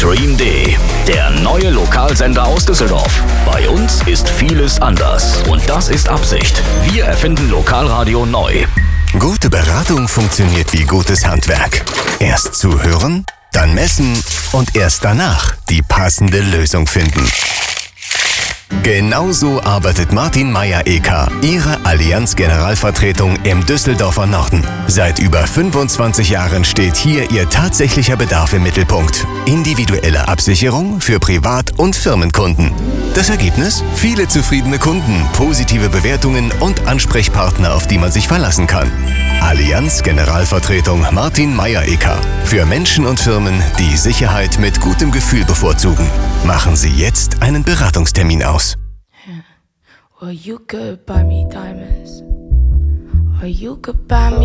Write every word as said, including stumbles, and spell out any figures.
Stream D, der neue Lokalsender aus Düsseldorf. Bei uns ist vieles anders und das ist Absicht. Wir erfinden Lokalradio neu. Gute Beratung funktioniert wie gutes Handwerk. Erst zuhören, dann messen und erst danach die passende Lösung finden. Genauso arbeitet Martin Meyer-Eker, Ihre Allianz-Generalvertretung im Düsseldorfer Norden. Seit über fünfundzwanzig Jahren steht hier Ihr tatsächlicher Bedarf im Mittelpunkt. Individuelle Absicherung für Privat- und Firmenkunden. Das Ergebnis? Viele zufriedene Kunden, positive Bewertungen und Ansprechpartner, auf die man sich verlassen kann. Allianz Generalvertretung Martin Meyer-Eker. Für Menschen und Firmen, die Sicherheit mit gutem Gefühl bevorzugen. Machen Sie jetzt einen Beratungstermin aus. Well, you could buy me diamonds, or you could buy me